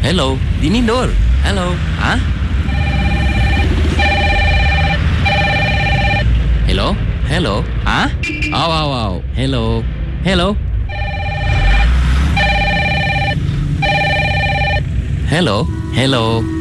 Hello, Dinindor. Hello. Hah? Hello? Hello? Hah? Aw, aw, aw. Hello? Hello? Hello? Hello?